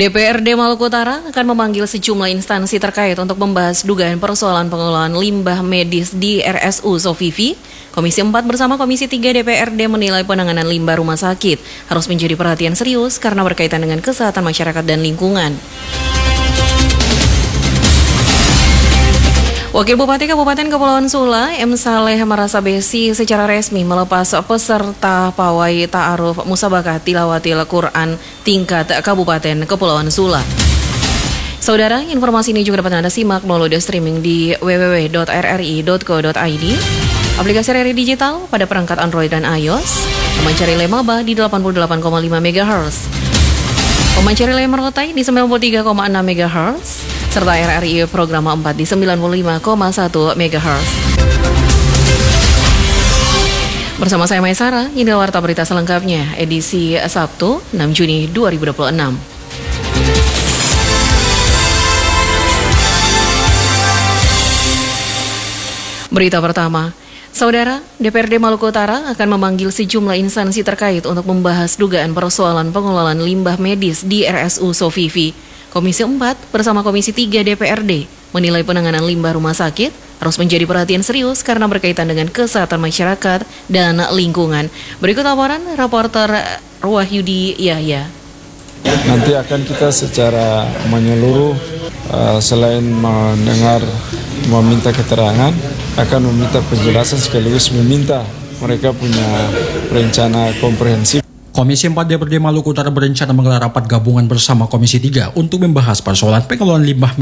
DPRD Maluku Utara akan memanggil sejumlah instansi terkait untuk membahas dugaan persoalan pengelolaan limbah medis di RSU Sofifi. Komisi 4 bersama Komisi 3 DPRD menilai penanganan limbah rumah sakit harus menjadi perhatian serius karena berkaitan dengan kesehatan masyarakat dan lingkungan. Wakil Bupati Kabupaten Kepulauan Sula, M. Saleh merasa Besi secara resmi melepas peserta pawai ta'aruf musabakah tilawatil Quran tingkat Kabupaten Kepulauan Sula. Saudara, informasi ini juga dapat Anda simak melalui streaming di www.rri.co.id, aplikasi RRI Digital pada perangkat Android dan iOS, mencari Lemaba di 88,5 MHz, mencari Lemerotai di 93,6 MHz, serta RRI Program 4 di 95,1 MHz. Bersama saya Maisara, ini warta berita selengkapnya, edisi Sabtu 6 Juni 2026. Berita pertama, Saudara, DPRD Maluku Utara akan memanggil sejumlah instansi terkait untuk membahas dugaan persoalan pengelolaan limbah medis di RSU Sofifi. Komisi 4 bersama Komisi 3 DPRD menilai penanganan limbah rumah sakit harus menjadi perhatian serius karena berkaitan dengan kesehatan masyarakat dan lingkungan. Berikut laporan reporter Wahyudi Yahya. Nanti akan kita secara menyeluruh selain mendengar meminta keterangan, akan meminta penjelasan sekaligus meminta mereka punya rencana komprehensif. Komisi 4 DPRD Maluku Utara berencana menggelar rapat gabungan bersama Komisi 3 untuk membahas persoalan pengelolaan limbah